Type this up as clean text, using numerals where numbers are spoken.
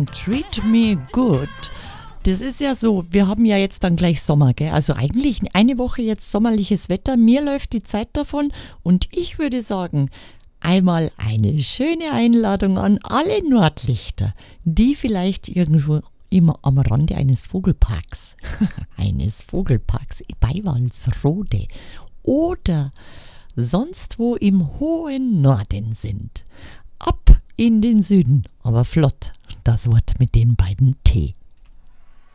Treat Me Good. Das ist ja so, wir haben ja jetzt dann gleich Sommer, gell? Also eigentlich eine Woche jetzt sommerliches Wetter. Mir läuft die Zeit davon und ich würde sagen, einmal eine schöne Einladung an alle Nordlichter, die vielleicht irgendwo immer am Rande eines Vogelparks, bei Walsrode oder sonst wo im hohen Norden sind. Ab in den Süden, aber flott, das Wort mit den beiden T.